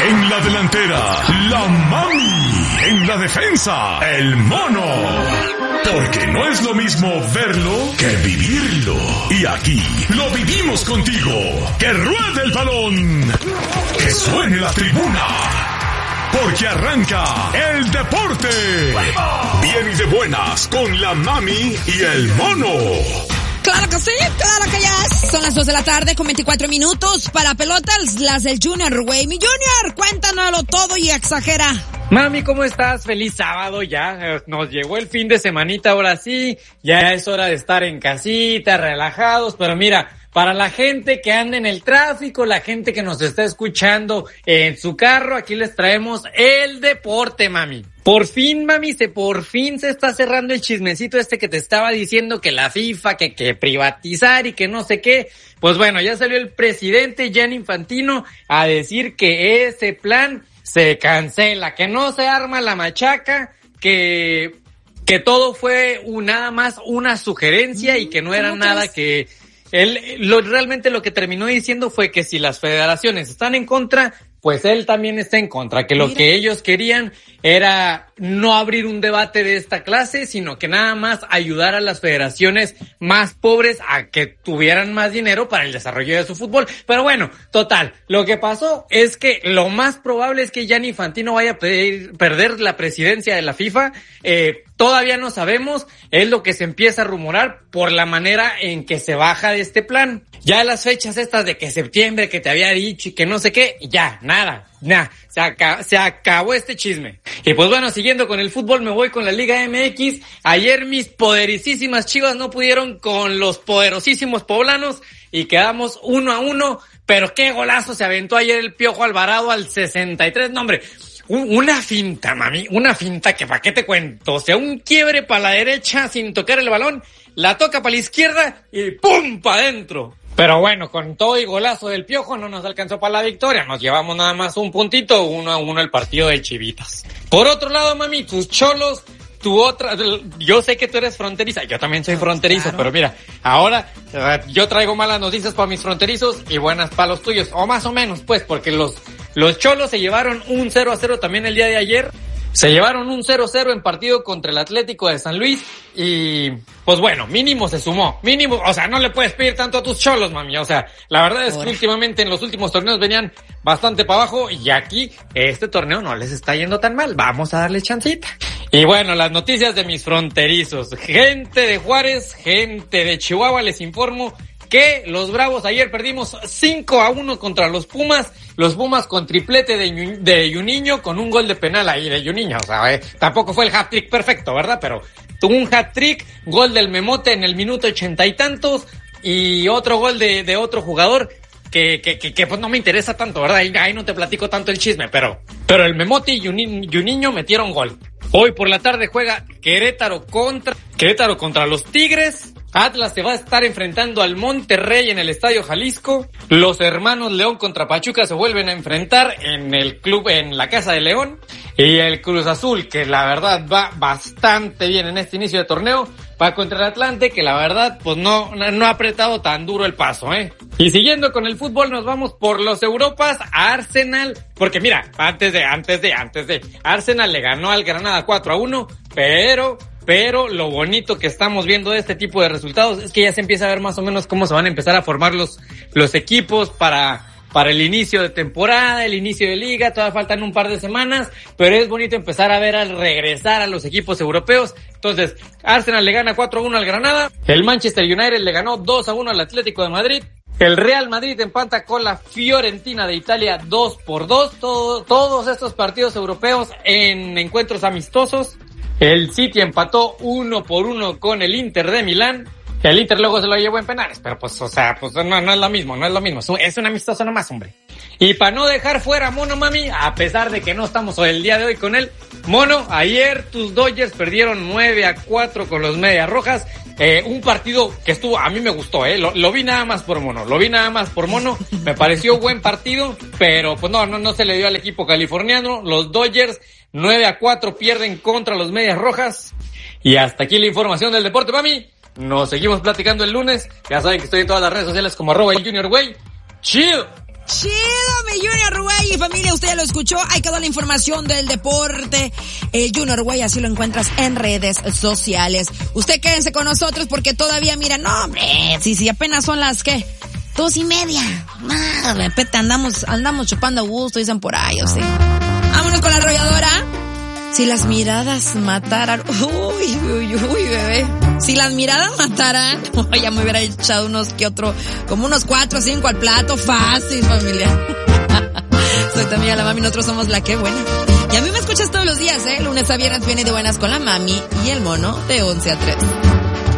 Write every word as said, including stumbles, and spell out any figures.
En la delantera, la mami. En la defensa, el mono. Porque no es lo mismo verlo que vivirlo. Y aquí lo vivimos contigo. Que ruede el balón. Que suene la tribuna. Porque arranca el deporte. Bien y de buenas con la mami y el mono. Claro que sí, claro que ya es. Son las dos de la tarde con veinticuatro minutos para pelotas, las del Junior, güey. Mi Junior, cuéntanoslo todo y exagera. Mami, ¿cómo estás? Feliz sábado ya. Nos llegó el fin de semanita, ahora sí. Ya es hora de estar en casita, relajados. Pero mira, para la gente que anda en el tráfico, la gente que nos está escuchando en su carro, aquí les traemos el deporte, mami. Por fin, mami, se por fin se está cerrando el chismecito este que te estaba diciendo que la FIFA, que, que privatizar y que no sé qué. Pues bueno, ya salió el presidente Gianni Infantino a decir que ese plan se cancela, que no se arma la machaca, que, que todo fue un, nada más una sugerencia y que no era nada que... Él, lo, realmente lo que terminó diciendo fue que si las federaciones están en contra, pues él también está en contra, que lo Mira. que ellos querían era no abrir un debate de esta clase, sino que nada más ayudar a las federaciones más pobres a que tuvieran más dinero para el desarrollo de su fútbol. Pero bueno, total, lo que pasó es que lo más probable es que Gianni Infantino vaya a pedir, perder la presidencia de la FIFA. Eh, todavía no sabemos, es lo que se empieza a rumorar por la manera en que se baja de este plan. Ya las fechas estas de que septiembre, que te había dicho y que no sé qué, ya, nada, nada, se, aca- se acabó este chisme. Y pues bueno, siguiendo con el fútbol, me voy con la Liga M X. Ayer mis poderosísimas Chivas no pudieron con los poderosísimos poblanos y quedamos uno a uno, pero qué golazo se aventó ayer el Piojo Alvarado al sesenta y tres, no hombre. Una finta, mami, una finta que pa' qué te cuento, o sea, un quiebre para la derecha sin tocar el balón, la toca para la izquierda y ¡pum! Pa' adentro. Pero bueno, con todo y golazo del Piojo no nos alcanzó para la victoria, nos llevamos nada más un puntito, uno a uno el partido de Chivitas. Por otro lado, mami, tus Cholos, tu otra, yo sé que tú eres fronteriza, yo también soy fronterizo, claro. Pero mira, ahora yo traigo malas noticias para mis fronterizos y buenas para los tuyos, o más o menos, pues, porque los Los Cholos se llevaron un cero a cero también el día de ayer. Se llevaron un cero a cero en partido contra el Atlético de San Luis y pues bueno, mínimo se sumó, mínimo, o sea, no le puedes pedir tanto a tus Cholos, mami, o sea, la verdad es que últimamente en los últimos torneos venían bastante para abajo y aquí este torneo no les está yendo tan mal, vamos a darle chancita. Y bueno, las noticias de mis fronterizos, gente de Juárez, gente de Chihuahua, les informo que los Bravos ayer perdimos cinco a uno contra los Pumas, los Pumas con triplete de, de Juninho con un gol de penal ahí de Juninho, o sea, eh, tampoco fue el hat-trick perfecto, ¿verdad? Pero tuvo un hat-trick, gol del Memote en el minuto ochenta y tantos y otro gol de, de otro jugador que, que, que, que pues no me interesa tanto, ¿verdad? Ahí, ahí no te platico tanto el chisme, pero, pero el Memote y Juninho metieron gol. Hoy por la tarde juega Querétaro contra, Querétaro contra los Tigres. Atlas se va a estar enfrentando al Monterrey en el Estadio Jalisco. Los hermanos León contra Pachuca se vuelven a enfrentar en el club, en la Casa de León. Y el Cruz Azul, que la verdad va bastante bien en este inicio de torneo, va contra el Atlante, que la verdad pues no, no ha apretado tan duro el paso, ¿eh? Y siguiendo con el fútbol nos vamos por los Europas a Arsenal, porque mira, antes de, antes de, antes de, Arsenal le ganó al Granada cuatro a uno, pero... Pero lo bonito que estamos viendo de este tipo de resultados es que ya se empieza a ver más o menos cómo se van a empezar a formar los, los equipos para, para el inicio de temporada, el inicio de liga. Todavía faltan un par de semanas, pero es bonito empezar a ver al regresar a los equipos europeos. Entonces, Arsenal le gana cuatro a uno al Granada. El Manchester United le ganó dos a uno al Atlético de Madrid. El Real Madrid empata con la Fiorentina de Italia dos por dos. Todo, todos estos partidos europeos en encuentros amistosos. El City empató uno por uno con el Inter de Milán. El Inter luego se lo llevó en penales, pero pues, o sea, pues no, no es lo mismo, no es lo mismo. Es un amistoso nomás, hombre. Y para no dejar fuera a Mono, mami, a pesar de que no estamos el día de hoy con él, Mono, ayer tus Dodgers perdieron nueve a cuatro con los Medias Rojas. Eh, un partido que estuvo, a mí me gustó, eh, lo, lo vi nada más por Mono, lo vi nada más por Mono, me pareció buen partido, pero pues no, no, no se le dio al equipo californiano. Los Dodgers nueve a cuatro pierden contra los Medias Rojas. Y hasta aquí la información del deporte, mami. Nos seguimos platicando el lunes. Ya saben que estoy en todas las redes sociales como arroba el Junior Güey. ¡Chido! ¡Chido, mi Junior Güey! familia, usted ya lo escuchó, ahí quedó la información del deporte. El Junior Way, así lo encuentras en redes sociales. Usted quédense con nosotros porque todavía, mira, no hombre, sí, sí, apenas son las, ¿qué? Dos y media. Madre, pete, andamos, andamos chupando a gusto, dicen por ahí, o sí. Vámonos con la arrolladora. Si las miradas mataran, uy, uy, uy, bebé. Si las miradas mataran, ya me hubiera echado unos que otro, como unos cuatro o cinco al plato, fácil, familia. Soy tu amiga la mami, nosotros somos la que buena. Y a mí me escuchas todos los días, ¿eh? Lunes a viernes viene de buenas con la mami y el mono de once a tres.